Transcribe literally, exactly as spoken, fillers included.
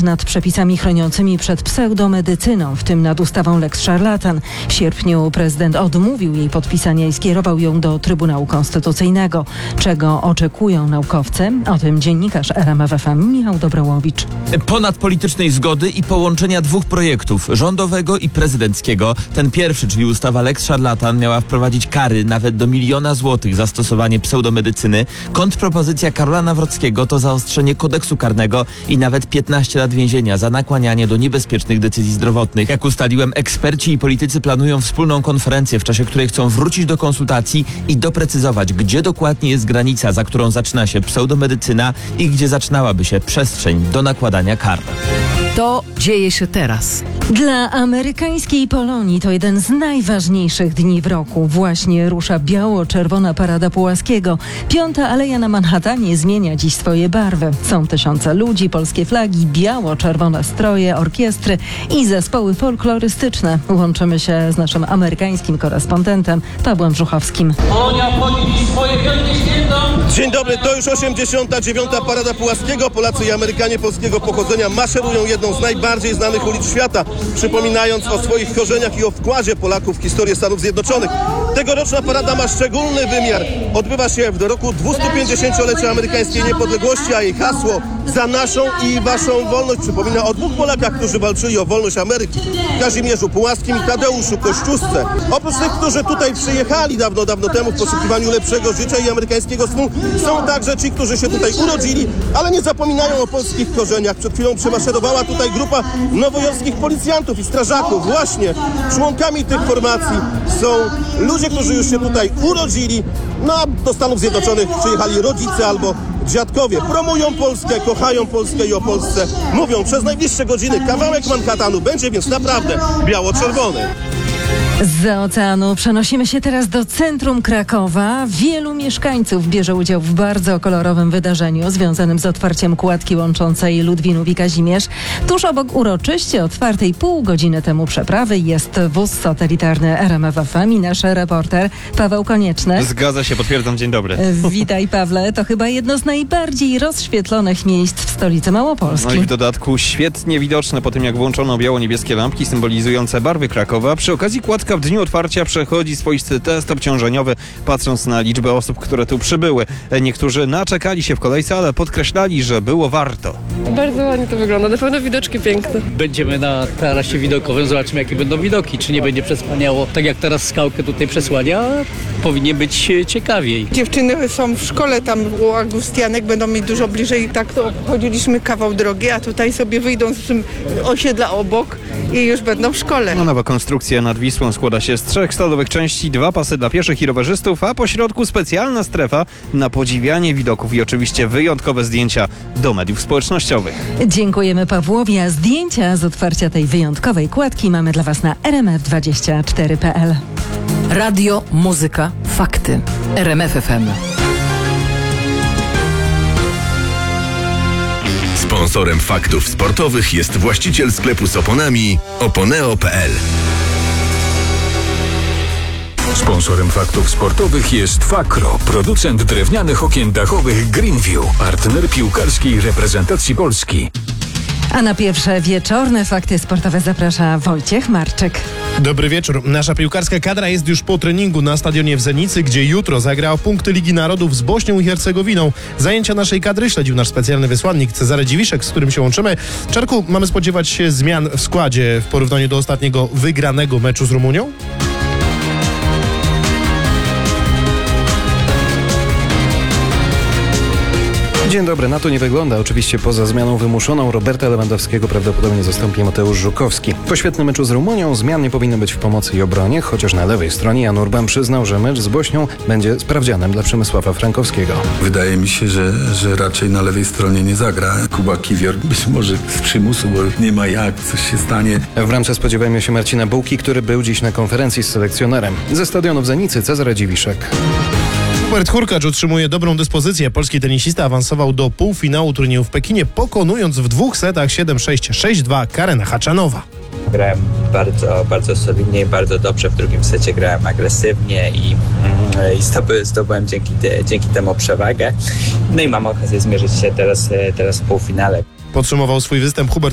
nad przepisami chroniącymi przed pseudomedycyną, w tym nad ustawą Lex Szarlatan. W sierpniu prezydent odmówił jej podpisania i skierował ją do Trybunału Konstytucyjnego. Czego oczekują naukowcy? O tym dziennikarz R M F F M Michał Dobrołowicz. Ponad politycznej zgody i połączenia dwóch projektów, rządowego i prezydenckiego. Ten pierwszy, czyli ustawa Lex Szarlatan, miała wprowadzić kary nawet do miliona złotych za stosowanie pseudomedycyny. Kontrpropozycja Karola Nawrockiego to zaostrzenie kodeksu karnego i nawet piętnaście lat więzienia za nakłanianie do niebezpiecznych decyzji zdrowotnych. Jak ustaliłem, eksperci i politycy planują wspólną konferencję, w czasie której chcą wrócić do konsultacji i doprecyzować, gdzie dokładnie jest granica, za którą zaczyna się pseudomedycyna i gdzie zaczynałaby się przestrzeń do nakładania kar. To dzieje się teraz. Dla amerykańskiej Polonii to jeden z najważniejszych dni w roku. Właśnie rusza biało-czerwona parada Pułaskiego. Piąta Aleja na Manhattanie zmienia dziś swoje barwy. Są tysiące ludzi, polskie flagi, biało-czerwone stroje, orkiestry i zespoły folklorystyczne. Łączymy się z naszym amerykańskim korespondentem Pawłem Brzuchowskim. Polonia wchodzi w swoje wielkie święto. Dzień dobry, to już osiemdziesiąta dziewiąta parada Pułaskiego. Polacy i Amerykanie polskiego pochodzenia maszerują jedną z najbardziej znanych ulic świata, przypominając o swoich korzeniach i o wkładzie Polaków w historię Stanów Zjednoczonych. Tegoroczna parada ma szczególny wymiar. Odbywa się w roku dwustupięćdziesięciolecia amerykańskiej niepodległości, a jej hasło za naszą i waszą wolność przypomina o dwóch Polakach, którzy walczyli o wolność Ameryki. Kazimierzu Pułaskim i Tadeuszu Kościuszce. Oprócz tych, którzy tutaj przyjechali dawno, dawno temu w poszukiwaniu lepszego życia i amerykańskiego snu, są także ci, którzy się tutaj urodzili, ale nie zapominają o polskich korzeniach. Przed chwilą przemaszerowała tutaj grupa nowojorskich policjantów i strażaków. Właśnie członkami tych formacji są ludzie, którzy już się tutaj urodzili. No a do Stanów Zjednoczonych przyjechali rodzice albo dziadkowie. Promują Polskę, kochają Polskę i o Polsce mówią przez najbliższe godziny. Kawałek Manhattanu będzie więc naprawdę biało-czerwony. Z oceanu przenosimy się teraz do centrum Krakowa. Wielu mieszkańców bierze udział w bardzo kolorowym wydarzeniu związanym z otwarciem kładki łączącej Ludwinów i Kazimierz. Tuż obok uroczyście otwartej pół godziny temu przeprawy jest wóz satelitarny R M F F M i nasz reporter Paweł Konieczny. Zgadza się, potwierdzam, dzień dobry. Witaj, Pawle. To chyba jedno z najbardziej rozświetlonych miejsc w stolicy Małopolski. No i w dodatku świetnie widoczne po tym, jak włączono biało-niebieskie lampki symbolizujące barwy Krakowa. Przy okazji kładka w dniu otwarcia przechodzi swoisty test obciążeniowy, patrząc na liczbę osób, które tu przybyły. Niektórzy naczekali się w kolejce, ale podkreślali, że było warto. Bardzo ładnie to wygląda, na pewno widoczki piękne. Będziemy na tarasie widokowym, zobaczymy jakie będą widoki, czy nie będzie przesłaniało, tak jak teraz skałkę tutaj przesłania, powinien być ciekawiej. Dziewczyny są w szkole tam u Augustianek, będą mieć dużo bliżej, tak to obchodziliśmy kawał drogi, a tutaj sobie wyjdą z tym osiedla obok i już będą w szkole. No, nowa konstrukcja nad Wisłą składa się z trzech stalowych części, dwa pasy dla pieszych i rowerzystów, a po środku specjalna strefa na podziwianie widoków i oczywiście wyjątkowe zdjęcia do mediów społecznościowych. Dziękujemy Pawłowi, a zdjęcia z otwarcia tej wyjątkowej kładki mamy dla Was na r m f dwadzieścia cztery kropka p l. Radio, muzyka, fakty. R M F F M. Sponsorem faktów sportowych jest właściciel sklepu z oponami oponeo kropka p l. Sponsorem faktów sportowych jest Fakro, producent drewnianych okien dachowych Greenview, partner piłkarskiej reprezentacji Polski. A na pierwsze wieczorne fakty sportowe zaprasza Wojciech Marczyk. Dobry wieczór. Nasza piłkarska kadra jest już po treningu na stadionie w Zenicy, gdzie jutro zagra o punkty Ligi Narodów z Bośnią i Hercegowiną. Zajęcia naszej kadry śledził nasz specjalny wysłannik Cezary Dziwiszek, z którym się łączymy. Czarku, mamy spodziewać się zmian w składzie w porównaniu do ostatniego wygranego meczu z Rumunią? Dzień dobry, na to nie wygląda. Oczywiście poza zmianą wymuszoną Roberta Lewandowskiego prawdopodobnie zastąpi Mateusz Żukowski. Po świetnym meczu z Rumunią zmian nie powinno być w pomocy i obronie, chociaż na lewej stronie Jan Urban przyznał, że mecz z Bośnią będzie sprawdzianem dla Przemysława Frankowskiego. Wydaje mi się, że, że raczej na lewej stronie nie zagra Kuba Kiwior, być może z przymusu, bo nie ma jak, coś się stanie. W bramce spodziewajmy się Marcina Bułki, który był dziś na konferencji z selekcjonerem. Ze stadionu w Zenicy Cezary Dziwiszek. Hubert Hurkacz utrzymuje dobrą dyspozycję. Polski tenisista awansował do półfinału turnieju w Pekinie, pokonując w dwóch setach siedem sześć, sześć dwa Karena Haczanowa. Grałem bardzo, bardzo solidnie i bardzo dobrze. W drugim secie grałem agresywnie i, i zdobyłem, zdobyłem dzięki, te, dzięki temu przewagę. No i mam okazję zmierzyć się teraz, teraz w półfinale. Podsumował swój występ Hubert